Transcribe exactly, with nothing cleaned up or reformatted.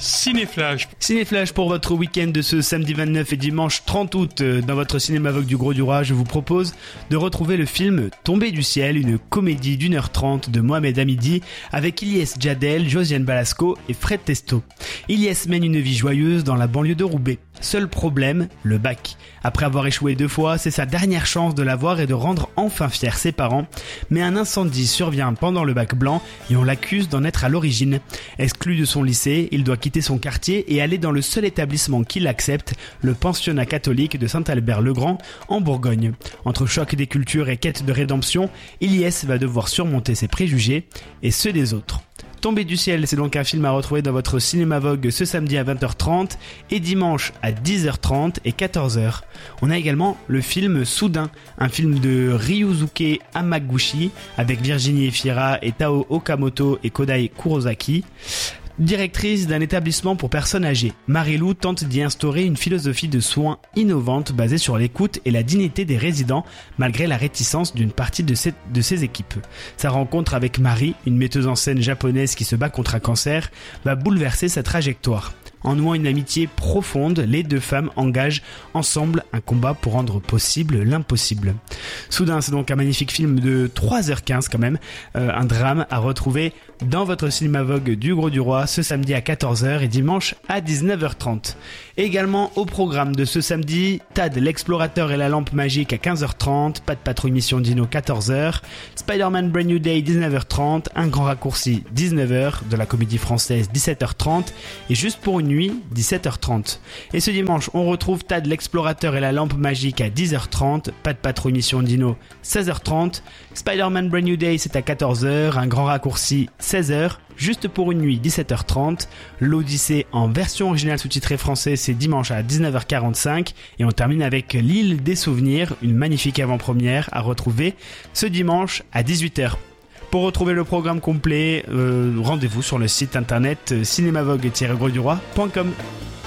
Cinéflash. Cinéflash pour votre week-end de ce samedi vingt-neuf et dimanche trente août. Dans votre cinéma Vogue du Gros du Roi, je vous propose de retrouver le film Tombé du ciel, une comédie d'une heure trente de Mohamed Hamidi avec Ilyes Djadel, Josiane Balasco et Fred Testo. Ilyes mène une vie joyeuse dans la banlieue de Roubaix. Seul problème, le bac. Après avoir échoué deux fois, c'est sa dernière chance de l'avoir et de rendre enfin fiers ses parents. Mais un incendie survient pendant le bac blanc et on l'accuse d'en être à l'origine. Exclu de son lycée, il doit quitter son quartier et aller dans le seul établissement qui l'accepte, le pensionnat catholique de Saint-Albert-le-Grand en Bourgogne. Entre choc des cultures et quête de rédemption, Ilyes va devoir surmonter ses préjugés et ceux des autres. Tombé du ciel, c'est donc un film à retrouver dans votre cinéma Vogue ce samedi à vingt heures trente et dimanche à dix heures trente et quatorze heures. On a également le film Soudain, un film de Ryusuke Hamaguchi avec Virginie Efira et Tao Okamoto et Kodai Kurosaki. Directrice d'un établissement pour personnes âgées, Marie-Lou tente d'y instaurer une philosophie de soins innovante basée sur l'écoute et la dignité des résidents, malgré la réticence d'une partie de ses, de ses équipes. Sa rencontre avec Marie, une metteuse en scène japonaise qui se bat contre un cancer, va bouleverser sa trajectoire. En nouant une amitié profonde, les deux femmes engagent ensemble un combat pour rendre possible l'impossible. Soudain, c'est donc un magnifique film de trois heures quinze quand même, euh, un drame à retrouver dans votre cinéma Vogue du Gros du Roi ce samedi à quatorze heures et dimanche à dix-neuf heures trente. Et également au programme de ce samedi, Tad l'explorateur et la lampe magique à quinze heures trente, Pas de patrouille mission Dino quatorze heures, Spider-Man Brand New Day dix-neuf heures trente, Un grand raccourci dix-neuf heures, de la comédie française dix-sept heures trente et Juste pour une nuit dix-sept heures trente. Et ce dimanche, on retrouve Tad l'explorateur et la lampe magique à dix heures trente, Pas de patrouille mission Dino seize heures trente, Spider-Man Brand New Day c'est à quatorze heures, Un grand raccourci seize heures, Juste pour une nuit dix-sept heures trente, L'Odyssée en version originale sous-titrée français c'est dimanche à dix-neuf heures quarante-cinq et on termine avec L'île des souvenirs, une magnifique avant-première à retrouver ce dimanche à dix-huit heures. Pour retrouver le programme complet, euh, rendez-vous sur le site internet cinémavogue tiret gros du roi point com.